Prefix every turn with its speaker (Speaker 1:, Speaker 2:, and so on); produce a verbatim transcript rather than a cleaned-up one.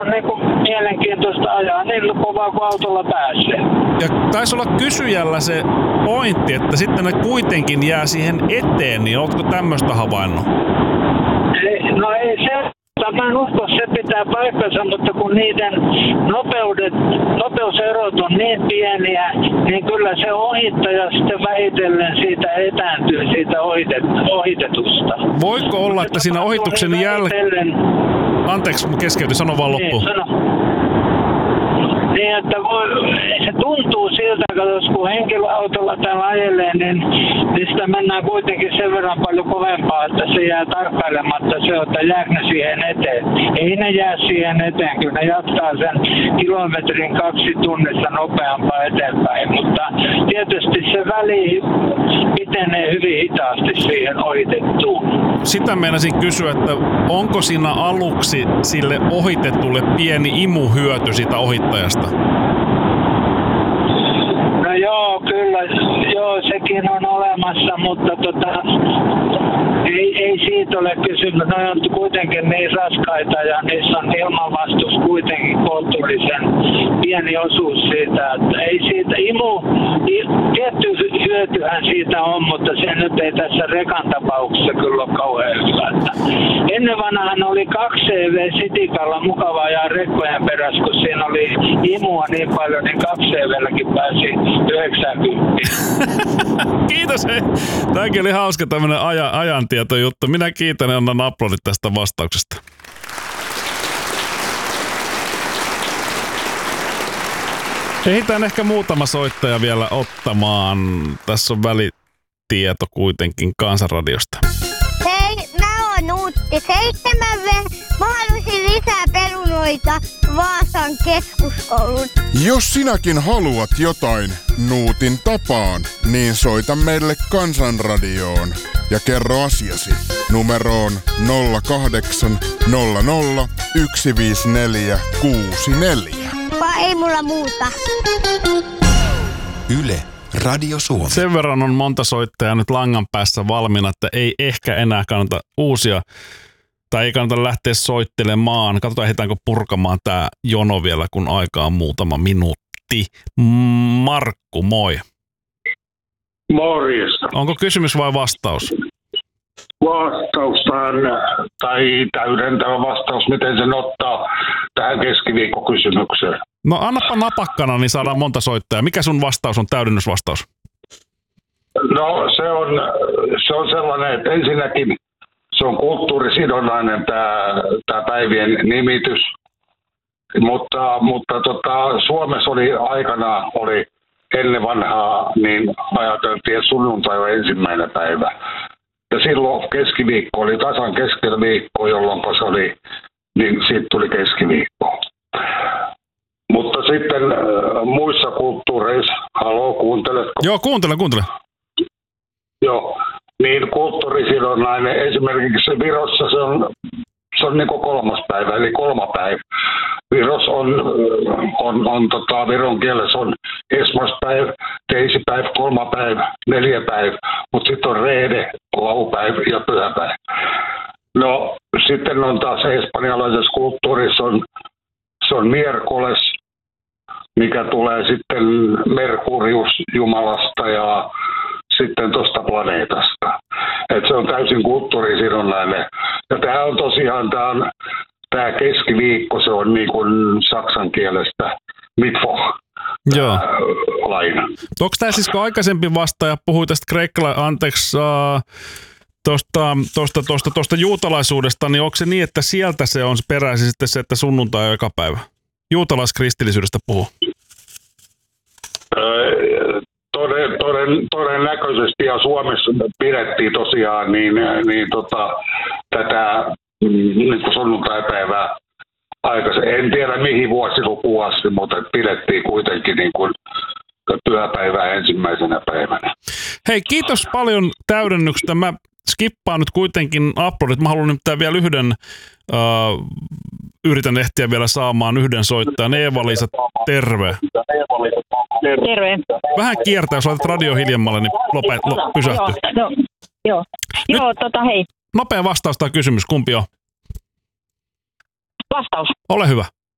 Speaker 1: on niin kuin mielenkiintoista ajaa niin kovaa kuin autolla pääsee.
Speaker 2: Ja taisi olla kysyjällä se pointti, että sitten ne kuitenkin jää siihen eteen, niin ootko tämmöistä havainnut?
Speaker 1: Ei, no ei se. Mä en usko, se pitää paikkansa, mutta kun niiden nopeudet, nopeuserot on niin pieniä, niin kyllä se ohittaja sitten vähitellen siitä etääntyy siitä ohitet, ohitetusta.
Speaker 2: Voiko olla, että siinä ohituksen niin jälkeen... Anteeksi, keskeytin, sano vaan loppuun.
Speaker 1: Niin, sano. Niin, että voi, se tuntuu siltä, että kun henkilöautolla täällä ajelee, niin, niin sitä mennään kuitenkin sen verran paljon kovempaa, että se jää tarkkailematta se, että jääkö ne siihen eteen. Ei ne jää siihen eteen, kyllä ne jatkaa sen kilometrin kaksi tunnissa nopeampaa eteenpäin, mutta tietysti se väli pitenee hyvin hitaasti siihen ohitettuun.
Speaker 2: Sitä meinasin kysyä, että onko siinä aluksi sille ohitetulle pieni imuhyöty siitä ohittajasta?
Speaker 1: No joo, kyllä, joo, sekin on olemassa, mutta tota, ei, ei siitä ole kysymys. Ne on kuitenkin niin raskaita ja niissä on ilmanvastus kuitenkin kohtuullisen pieni osuus siitä, että ei siitä imu, tietty hyötyhän siitä on, mutta se nyt ei tässä rekan tapauksessa kyllä ole kauhean hyvä. Ennen vanhaan oli kaksi C V-sitikalla mukava ajaa rekkojen perässä, kun siinä oli imua niin paljon, niin kaksi C V-lläkin pääsi yhdeksänkymmentä.
Speaker 2: Kiitos, hei. Tämäkin oli hauska tämmöinen aja, ajantietojuttu. Minä kiitän ja annan aplodit tästä vastauksesta. Ehditään ehkä muutama soittaja vielä ottamaan. Tässä on välitieto kuitenkin Kansanradiosta.
Speaker 3: Hei, mä oon Nuutti. Seitsemän ver... Mä haluaisin lisää perunoita Vaasan keskuskoulun.
Speaker 4: Jos sinäkin haluat jotain Nuutin tapaan, niin soita meille Kansanradioon ja kerro asiasi numeroon nolla kahdeksan nolla nolla yksi viisi neljä kuusi neljä.
Speaker 3: Vai ei mulla muuta.
Speaker 5: Yle Radio Suomi.
Speaker 2: Sen verran on monta soittajaa nyt langan päässä valmiina, että ei ehkä enää kannata uusia tai ei kannata lähteä soittelemaan. Katsotaan, ehditäänkö purkamaan tää jono vielä, kun aika on muutama minuutti. Markku, moi.
Speaker 6: Morjesta.
Speaker 2: Onko kysymys vai vastaus?
Speaker 6: Vastaus tähän, tai täydentävä vastaus, miten sen ottaa tähän keskiviikkokysymykseen.
Speaker 2: No annapa napakkana, niin saadaan monta soittajaa. Mikä sun vastaus on, täydennysvastaus?
Speaker 6: No se on, se on sellainen, että ensinnäkin se on kulttuurisidonnainen tämä, tämä päivien nimitys, mutta, mutta tota, Suomessa oli aikanaan, oli ennen vanhaa, niin ajateltiin, että sunnuntai on ensimmäinen päivä. Ja silloin keskiviikko oli tasan keskellä viikkoa, jolloin se oli, niin siitä tuli keskiviikko. Mutta sitten äh, muissa kulttuureissa, haloo, kuunteletko?
Speaker 2: Joo, kuuntele, kuuntele.
Speaker 6: Joo, niin kulttuurisidonnainen, esimerkiksi Virossa se on, se on niin kuin kolmas päivä, eli kolmapäivä. Viros on, on, on tota, viron kielessä on esmaspäivä, teisipäivä, kolmapäivä, neljäpäivä, mutta sitten on reede, laupäivä ja pyhäpäivä. No sitten on taas espanjalaisessa kulttuurissa on, se on miércoles, mikä tulee sitten Merkurius Jumalasta ja sitten tuosta planeetasta. Et se on täysin kulttuurisidonnainen. Ja tämä on tosiaan, tämä on tämä keskiviikko, se on niin kuin saksan kielestä Mittwoch.
Speaker 2: Joo.
Speaker 6: Laina.
Speaker 2: Onko tämä siis, kun aikaisempi vastaaja puhui tästä kreikkala, anteeksi, äh, tuosta, tuosta, tuosta, tuosta juutalaisuudesta, niin onko se niin, että sieltä se on peräisin sitten se, että sunnuntai on joka päivä? Juutalaiskristillisyydestä puhuu.
Speaker 6: Öö, toden, toden, todennäköisesti, ja Suomessa pidettiin tosiaan niin, niin tota, tätä niin kuin sunnuntaipäivää aikaisemmin. En tiedä mihin vuosilukuun asti, mutta pidettiin kuitenkin niin kuin pyhäpäivää ensimmäisenä päivänä.
Speaker 2: Hei, kiitos paljon täydennyksestä. Mä skippaan nyt kuitenkin uploadit. Mä haluan nimittäin vielä yhden, uh, yritän ehtiä vielä saamaan yhden soittajan. Eeva-Liisa, terve.
Speaker 7: Terve.
Speaker 2: Vähän kiertää, jos laitat radio hiljemmalle, niin lopet, lop, pysähty.
Speaker 7: Joo, no, joo. joo tota hei.
Speaker 2: Nopea vastaus tai kysymys, kumpi on?
Speaker 7: Vastaus.
Speaker 2: Ole hyvä.